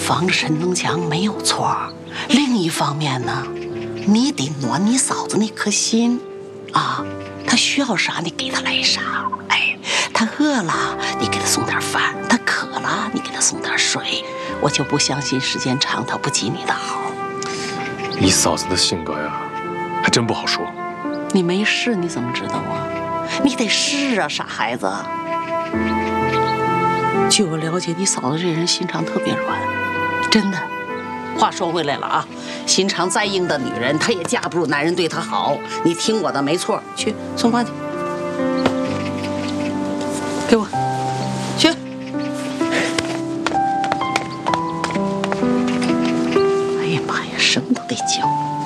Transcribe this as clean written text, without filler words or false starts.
防着陈东强没有错，另一方面呢，你得暖你嫂子那颗心，啊，她需要啥你给她来啥，哎，她饿了你给她送点饭，她渴了你给她送点水，我就不相信时间长她不记你的好。 你嫂子的性格呀，还真不好说。 你没试你怎么知道啊？你得试啊，傻孩子。据我了解，你嫂子这人心肠特别软，真的。话说回来了啊，心肠再硬的女人，她也架不住男人对她好。你听我的，没错，去送饭去，给我去。哎呀妈呀，什么都得教。